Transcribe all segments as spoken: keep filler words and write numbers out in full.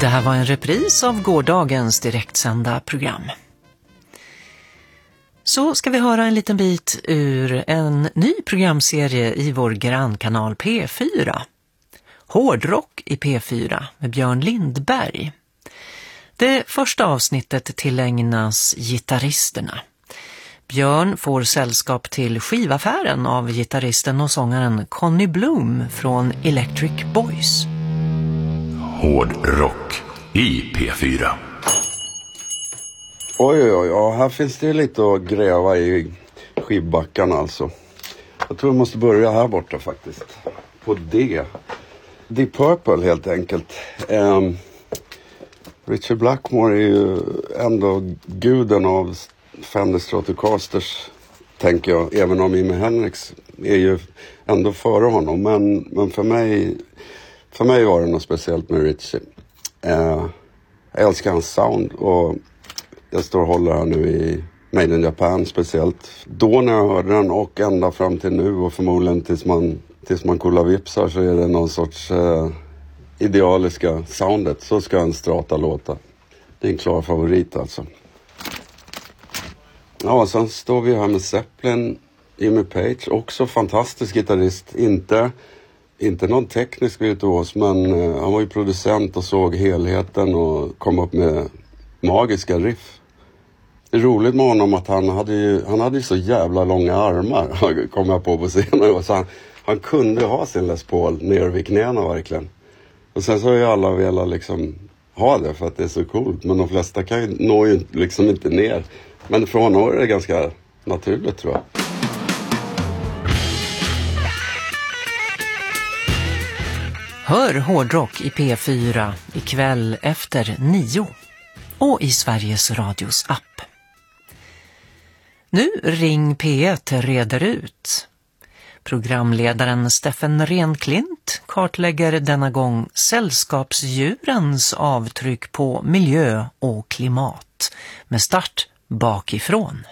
Det här var en repris av gårdagens direktsända program. Så ska vi höra en liten bit ur en ny programserie i vår grannkanal P fyra. Hårdrock i P fyra med Björn Lindberg. Det första avsnittet tillägnas gitarristerna. Björn får sällskap till skivaffären av gitarristen och sångaren Conny Bloom från Electric Boys. Hårdrock i P fyra. Oj, oj, oj, ja, här finns det lite att gräva i skivbackarna alltså. Jag tror jag måste börja här borta faktiskt. På det. Deep Purple helt enkelt. Um, Richard Blackmore är ju ändå guden av Fender Stratocasters, tänker jag. Även om Jimi Hendrix är ju ändå före honom. Men, men för mig för mig var det något speciellt med Richie. Uh, jag älskar hans sound och jag står och håller här nu i Made in Japan speciellt. Då när jag hörde den och ända fram till nu och förmodligen tills man, tills man kollar vipsar så är det någon sorts uh, idealiska soundet. Så ska en strata låta. Det är en klar favorit alltså. Ja, sen står vi här med Zeppelin, Jimmy Page. Också fantastisk gitarrist. Inte, inte någon teknisk virtuos, men uh, han var ju producent och såg helheten och kom upp med magiska riff. Det är roligt med honom att han hade ju, han hade ju så jävla långa armar, kom jag på på senare. Så han, han kunde ha sin Les Paul ner vid knäna verkligen. Och sen så har ju alla velat liksom ha det för att det är så coolt. Men de flesta kan ju, nå ju liksom inte ner. Men för honom är det ganska naturligt, tror jag. Hör Hårdrock i P fyra ikväll efter nio. Och i Sveriges Radios app. Nu Ring P ett reder ut. Programledaren Steffen Renklint kartlägger denna gång sällskapsdjurens avtryck på miljö och klimat. Med start bakifrån.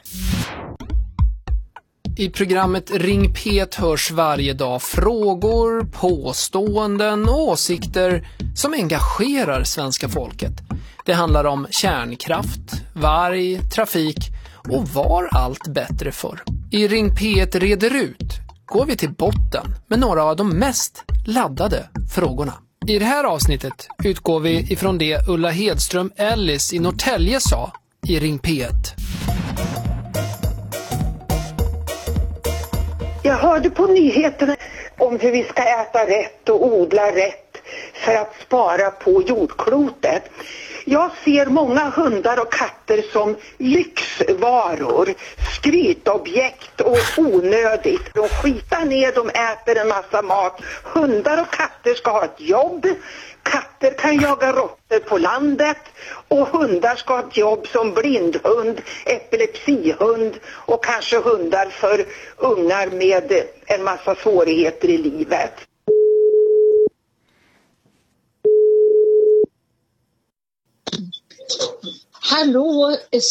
I programmet Ring P ett hörs varje dag frågor, påståenden och åsikter som engagerar svenska folket. Det handlar om kärnkraft, varg, trafik och var allt bättre för. I Ring P ett reder ut går vi till botten med några av de mest laddade frågorna. I det här avsnittet utgår vi ifrån det Ulla Hedström Ellis i Norrtälje sa i Ring P ett. Jag hörde på nyheterna om hur vi ska äta rätt och odla rätt för att spara på jordklotet. Jag ser många hundar och katter som lyxvaror, skrytobjekt och onödigt. De skitar ner, de äter en massa mat. Hundar och katter ska ha ett jobb. Katter kan jaga råttor på landet och hundar ska ha ett jobb som blindhund, epilepsihund och kanske hundar för ungar med en massa svårigheter i livet. Hallå,